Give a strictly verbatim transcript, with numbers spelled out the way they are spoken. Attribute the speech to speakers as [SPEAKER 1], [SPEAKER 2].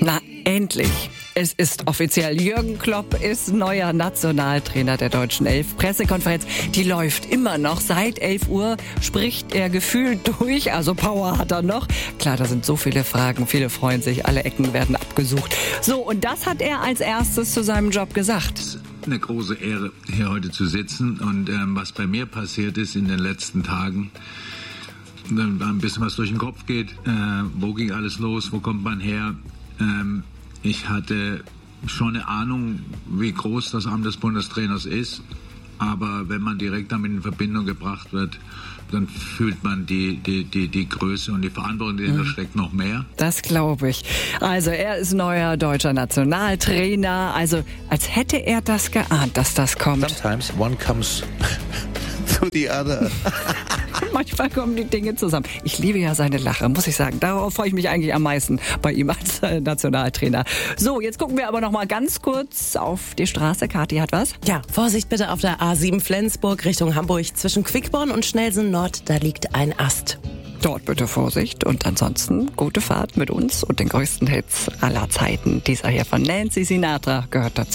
[SPEAKER 1] Na, endlich. Es ist offiziell. Jürgen Klopp ist neuer Nationaltrainer der Deutschen Elf. Pressekonferenz, die läuft immer noch. Seit elf Uhr spricht er gefühlt durch. Also Power hat er noch. Klar, da sind so viele Fragen. Viele freuen sich. Alle Ecken werden abgesucht. So, und das hat er als erstes zu seinem Job gesagt.
[SPEAKER 2] Eine große Ehre, hier heute zu sitzen. Und ähm, was bei mir passiert ist in den letzten Tagen, dann ein bisschen was durch den Kopf geht. Äh, wo ging alles los? Wo kommt man her? Ähm, ich hatte schon eine Ahnung, wie groß das Amt des Bundestrainers ist. Aber wenn man direkt damit in Verbindung gebracht wird, dann fühlt man die, die, die, die Größe und die Verantwortung, die dahinter steckt, noch mehr.
[SPEAKER 1] Das glaube ich. Also er ist neuer deutscher Nationaltrainer. Also als hätte er das geahnt, dass das kommt.
[SPEAKER 3] Sometimes one comes to the other.
[SPEAKER 1] Manchmal kommen die Dinge zusammen. Ich liebe ja seine Lache, muss ich sagen. Darauf freue ich mich eigentlich am meisten bei ihm als äh, Nationaltrainer. So, jetzt gucken wir aber noch mal ganz kurz auf die Straße. Kathi hat was?
[SPEAKER 4] Ja, Vorsicht bitte auf der A sieben Flensburg Richtung Hamburg. Zwischen Quickborn und Schnelsen Nord, da liegt ein Ast.
[SPEAKER 1] Dort bitte Vorsicht und ansonsten gute Fahrt mit uns und den größten Hits aller Zeiten. Dieser hier von Nancy Sinatra gehört dazu.